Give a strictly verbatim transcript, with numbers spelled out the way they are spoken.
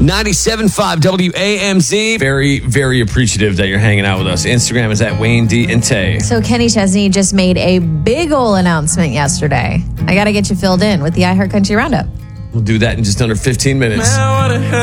ninety-seven point five W A M Z. Very, very appreciative that you're hanging out with us. Instagram is at Wayne D and Tay. So Kenny Chesney just made a big ol' announcement yesterday. I got to get you filled in with the iHeart Country Roundup. We'll do that in just under fifteen minutes.